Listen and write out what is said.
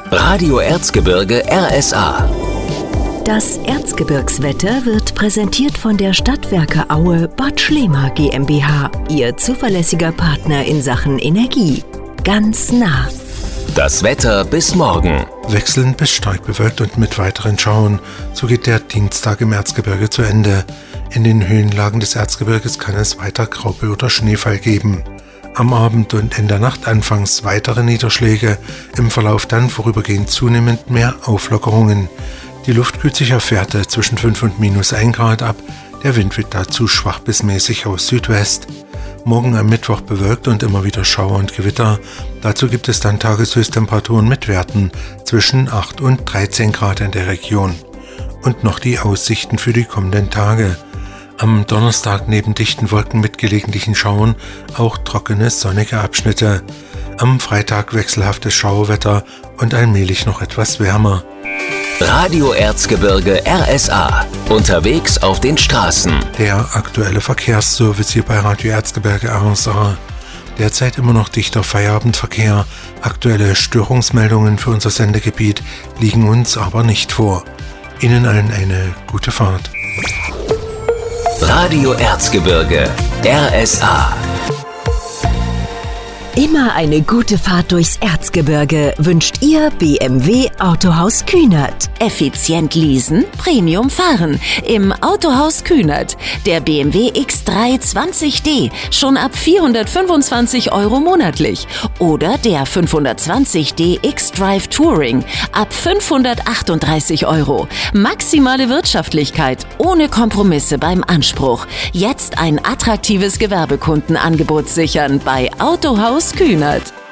Radio Erzgebirge RSA. Das Erzgebirgswetter wird präsentiert von der Stadtwerke Aue Bad Schlema GmbH, Ihr zuverlässiger Partner in Sachen Energie. Ganz nah. Das Wetter bis morgen. Wechselnd bis stark bewölkt und mit weiteren Schauern. So geht der Dienstag im Erzgebirge zu Ende. In den Höhenlagen des Erzgebirges kann es weiter Graupel oder Schneefall geben. Am Abend und in der Nacht anfangs weitere Niederschläge, im Verlauf dann vorübergehend zunehmend mehr Auflockerungen. Die Luft kühlt sich auf Werte zwischen 5 und -1 Grad ab, der Wind weht dazu schwach bis mäßig aus Südwest. Morgen am Mittwoch bewölkt und immer wieder Schauer und Gewitter. Dazu gibt es dann Tageshöchsttemperaturen mit Werten zwischen 8 und 13 Grad in der Region. Und noch die Aussichten für die kommenden Tage. Am Donnerstag neben dichten Wolken mit gelegentlichen Schauern auch trockene, sonnige Abschnitte. Am Freitag wechselhaftes Schauerwetter und allmählich noch etwas wärmer. Radio Erzgebirge RSA. Unterwegs auf den Straßen. Der aktuelle Verkehrsservice hier bei Radio Erzgebirge RSA. Derzeit immer noch dichter Feierabendverkehr. Aktuelle Störungsmeldungen für unser Sendegebiet liegen uns aber nicht vor. Ihnen allen eine gute Fahrt. Radio Erzgebirge RSA. Immer eine gute Fahrt durchs Erzgebirge wünscht Ihr BMW Autohaus Kühnert. Effizient leasen, Premium fahren. Im Autohaus Kühnert. Der BMW X3 20D schon ab 425 € monatlich. Oder der 520D X-Drive Touring ab 538 €. Maximale Wirtschaftlichkeit ohne Kompromisse beim Anspruch. Jetzt ein attraktives Gewerbekundenangebot sichern bei Autohaus Kühnert.